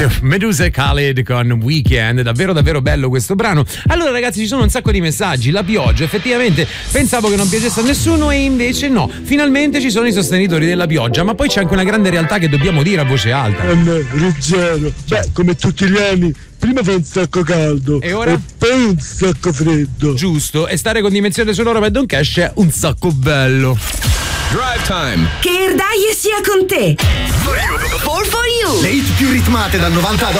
Medusa e Khaled con Weekend, davvero davvero bello questo brano. Allora ragazzi, ci sono un sacco di messaggi. La pioggia, effettivamente pensavo che non piacesse a nessuno e invece no, finalmente ci sono i sostenitori della pioggia, ma poi c'è anche una grande realtà che dobbiamo dire a voce alta. Ruggero, beh, come tutti gli anni, prima fa un sacco caldo e ora? E poi un sacco freddo. Giusto, e stare con dimensione sonora per Don Cash è un sacco bello. Drive Time. Che Erdaie sia con te. For you. For you. Le hit più ritmate dal 90 ad